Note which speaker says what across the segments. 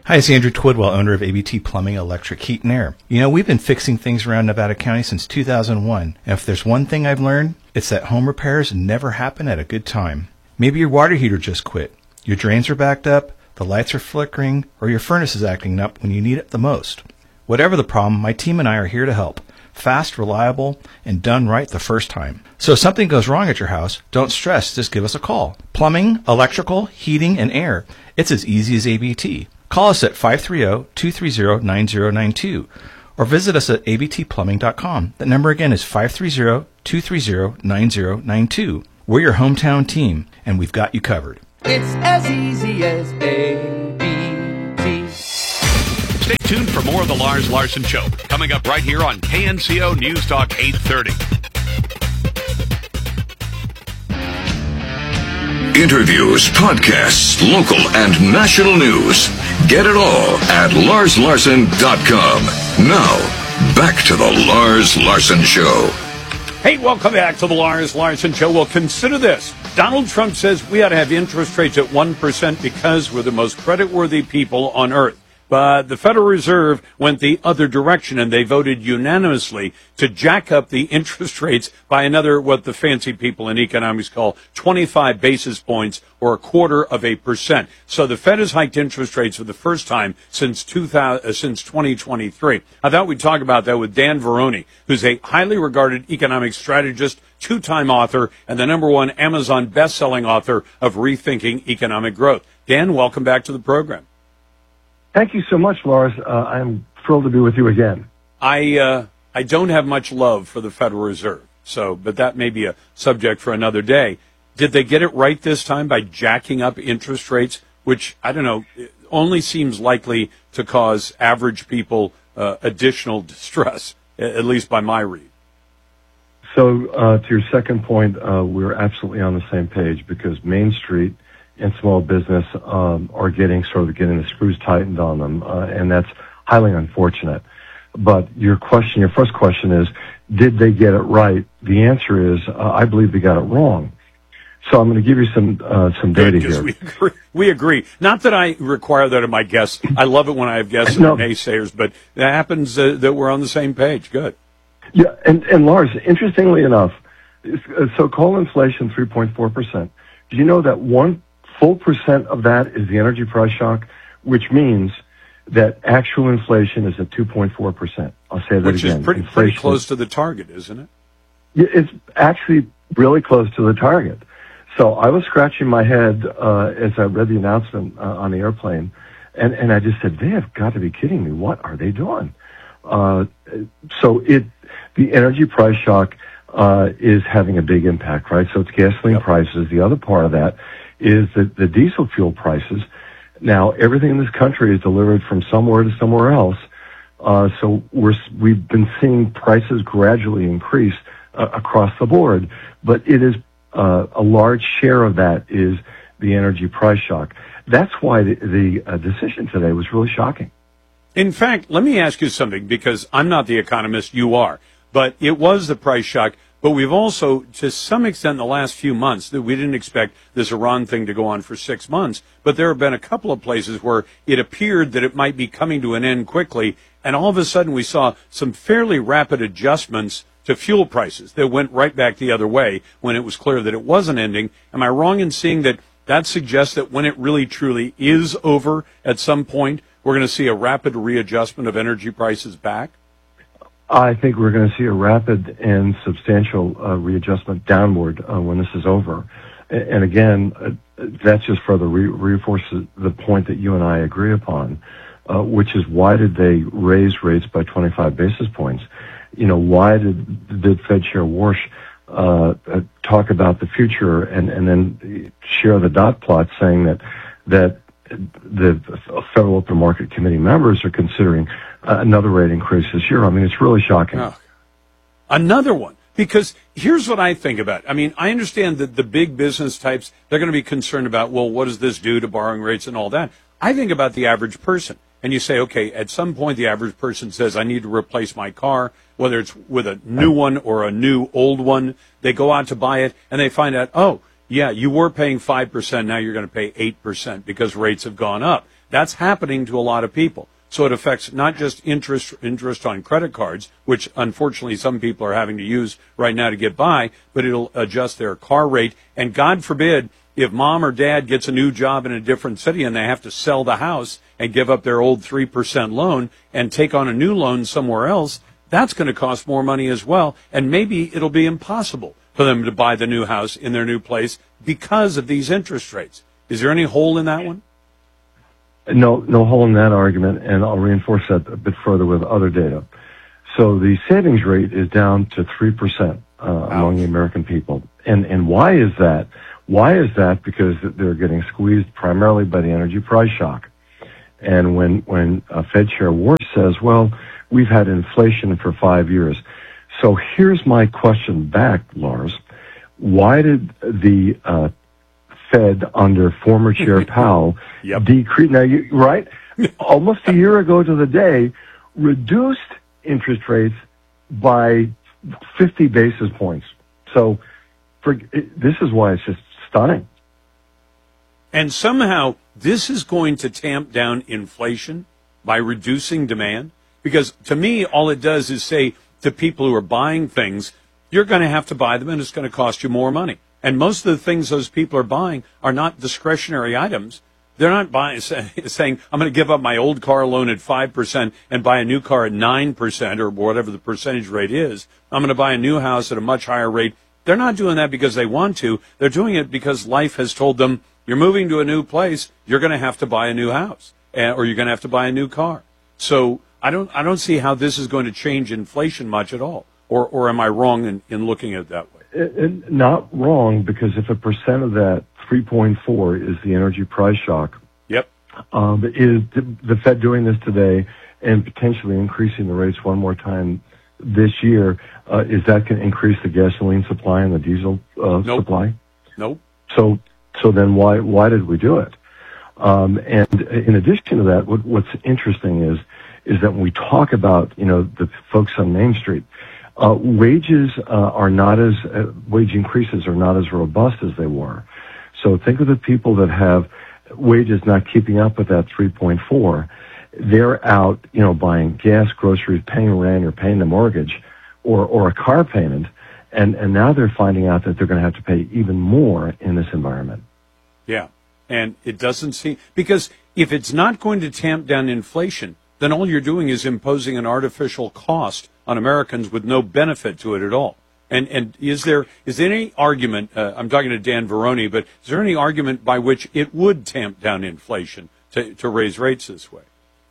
Speaker 1: Hi, it's Andrew Twidwell, owner of ABT Plumbing, Electric, Heat, and Air. You know, we've been fixing things around Nevada County since 2001, and if there's one thing I've learned, it's that home repairs never happen at a good time. Maybe your water heater just quit, your drains are backed up, the lights are flickering, or your furnace is acting up when you need it the most. Whatever the problem, my team and I are here to help. Fast, reliable, and done right the first time. So if something goes wrong at your house, don't stress, just give us a call. Plumbing, electrical, heating, and air. It's as easy as ABT. Call us at 530-230-9092 or visit us at abtplumbing.com. That number again is 530-230-9092. We're your hometown team, and we've got you covered.
Speaker 2: It's as easy as ABT.
Speaker 3: Stay tuned for more of the Lars Larson Show, coming up right here on KNCO News Talk 830.
Speaker 4: Interviews, podcasts, local and national news. Get it all at larslarson.com. Now, back to the Lars Larson Show.
Speaker 3: Hey, welcome back to the Lars Larson Show. Well, consider this. Donald Trump says we ought to have interest rates at 1% because we're the most creditworthy people on earth. But the Federal Reserve went the other direction, and they voted unanimously to jack up the interest rates by another, what the fancy people in economics call 25 basis points, or 0.25%. So the Fed has hiked interest rates for the first time since 2023. I thought we'd talk about that with Dan Veroni, who's a highly regarded economic strategist, two-time author, and the #1 Amazon best-selling author of Rethinking Economic Growth. Dan, welcome back to the program.
Speaker 5: Thank you so much, Lars. I'm thrilled to be with you again.
Speaker 3: I don't have much love for the Federal Reserve, but that may be a subject for another day. Did they get it right this time by jacking up interest rates, which, I don't know, only seems likely to cause average people additional distress, at least by my read?
Speaker 5: So to your second point, we're absolutely on the same page because Main Street and small business are getting the screws tightened on them, and that's highly unfortunate. But your first question is, did they get it right? The answer is, I believe they got it wrong. So I'm going to give you some data here.
Speaker 3: We agree. Not that I require that of my guests. I love it when I have guests that are naysayers, but it happens that we're on the same page. Good.
Speaker 5: Yeah, and Lars, interestingly enough, so call inflation 3.4%. Do you know that 1 full percent of that is the energy price shock, which means that actual inflation is at 2.4%. I'll say that
Speaker 3: which
Speaker 5: again.
Speaker 3: Which is pretty close to the target, isn't it?
Speaker 5: It's actually really close to the target. So I was scratching my head as I read the announcement on the airplane, and I just said, they have got to be kidding me. What are they doing? The energy price shock is having a big impact, right? So it's gasoline prices. The other part of that is the diesel fuel prices. Now, everything in this country is delivered from somewhere to somewhere else. So we've been seeing prices gradually increase across the board, but it is a large share of that is the energy price shock. That's why the decision today was really shocking.
Speaker 3: In fact, let me ask you something, because I'm not the economist, you are, but it was the price shock. But we've also, to some extent, in the last few months, that we didn't expect this Iran thing to go on for 6 months, but there have been a couple of places where it appeared that it might be coming to an end quickly, and all of a sudden we saw some fairly rapid adjustments to fuel prices that went right back the other way when it was clear that it wasn't ending. Am I wrong in seeing that that suggests that when it really truly is over at some point, we're going to see a rapid readjustment of energy prices back?
Speaker 5: I think we're going to see a rapid and substantial readjustment downward when this is over. And again, that just further reinforces the point that you and I agree upon, which is why did they raise rates by 25 basis points? You know, why did Fed Chair Warsh talk about the future and then share the dot plot saying that the Federal Open Market Committee members are considering another rate increase this year? I mean, it's really shocking.
Speaker 3: Oh. Another one. Because here's what I think about. I mean, I understand that the big business types, they're going to be concerned about, well, what does this do to borrowing rates and all that? I think about the average person. And you say, okay, at some point the average person says, I need to replace my car, whether it's with a new one or a new old one. They go out to buy it, and they find out, oh, Yeah, you were paying 5%, now you're going to pay 8% because rates have gone up. That's happening to a lot of people. So it affects not just interest on credit cards, which unfortunately some people are having to use right now to get by, but it'll adjust their car rate. And God forbid, if mom or dad gets a new job in a different city and they have to sell the house and give up their old 3% loan and take on a new loan somewhere else, that's going to cost more money as well. And maybe it'll be impossible for them to buy the new house in their new place because of these interest rates. Is there any hole in that one?
Speaker 5: No hole in that argument, and I'll reinforce that a bit further with other data. So the savings rate is down to 3% among the American people. And why is that? Why is that? Because they're getting squeezed primarily by the energy price shock. And when Fed Chair Warren says, well, we've had inflation for 5 years. So here's my question back, Lars. Why did the Fed under former Chair Powell decrease? Now, almost a year ago to the day, reduced interest rates by 50 basis points. So this is why it's just stunning.
Speaker 3: And somehow this is going to tamp down inflation by reducing demand? Because to me, all it does is say to people who are buying things, you're going to have to buy them and it's going to cost you more money. And most of the things those people are buying are not discretionary items. They're not buying, saying, I'm going to give up my old car loan at 5% and buy a new car at 9% or whatever the percentage rate is. I'm going to buy a new house at a much higher rate. They're not doing that because they want to. They're doing it because life has told them, you're moving to a new place, you're going to have to buy a new house or you're going to have to buy a new car. So I don't see how this is going to change inflation much at all. Or am I wrong in looking at it that way?
Speaker 5: Not wrong, because if a percent of that 3.4 is the energy price shock,
Speaker 3: yep.
Speaker 5: Is the Fed doing this today and potentially increasing the rates one more time this year, is that going to increase the gasoline supply and the diesel supply?
Speaker 3: Nope.
Speaker 5: So then why did we do it? And in addition to that, what's interesting is that when we talk about, the folks on Main Street, wages are not as wage increases are not as robust as they were. So think of the people that have wages not keeping up with that 3.4. They're out, buying gas, groceries, paying rent, or paying the mortgage, or a car payment, and now they're finding out that they're going to have to pay even more in this environment.
Speaker 3: Yeah, and it doesn't seem, because if it's not going to tamp down inflation, then all you're doing is imposing an artificial cost on Americans with no benefit to it at all. And is there any argument, I'm talking to Dan Veroni, but is there any argument by which it would tamp down inflation to raise rates this way?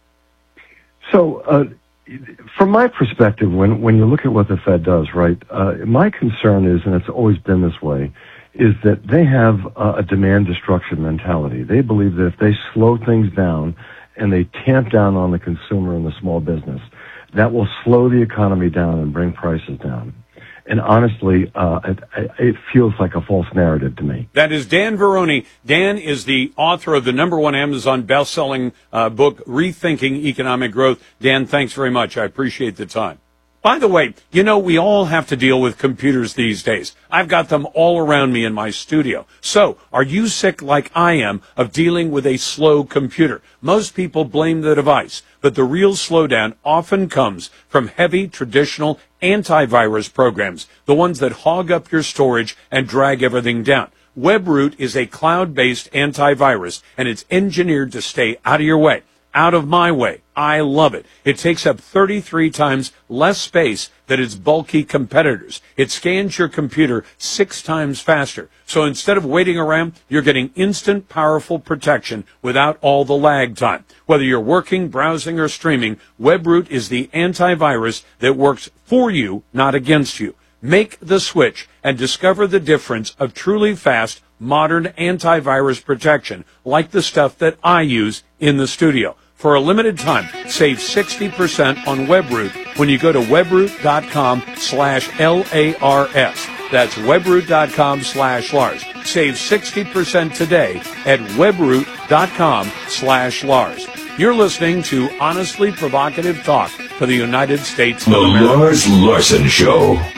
Speaker 5: So, from my perspective, when you look at what the Fed does, right, my concern is, and it's always been this way, is that they have a demand destruction mentality. They believe that if they slow things down and they tamp down on the consumer and the small business, that will slow the economy down and bring prices down. And honestly, it feels like a false narrative to me.
Speaker 3: That is Dan Veroni. Dan is the author of the #1 Amazon best-selling book, Rethinking Economic Growth. Dan, thanks very much. I appreciate the time. By the way, we all have to deal with computers these days. I've got them all around me in my studio. So, are you sick like I am of dealing with a slow computer? Most people blame the device, but the real slowdown often comes from heavy traditional antivirus programs, the ones that hog up your storage and drag everything down. WebRoot is a cloud-based antivirus, and it's engineered to stay out of your way. Out of my way. I love it. It takes up 33 times less space than its bulky competitors. It scans your computer 6 times faster. So instead of waiting around, you're getting instant, powerful protection without all the lag time. Whether you're working, browsing, or streaming, WebRoot is the antivirus that works for you, not against you. Make the switch and discover the difference of truly fast, modern antivirus protection, like the stuff that I use in the studio. For a limited time, save 60% on WebRoot when you go to webroot.com/LARS. That's webroot.com/Lars. Save 60% today at webroot.com/Lars. You're listening to honestly provocative talk for the United States of America.
Speaker 4: The Lars Larson Show.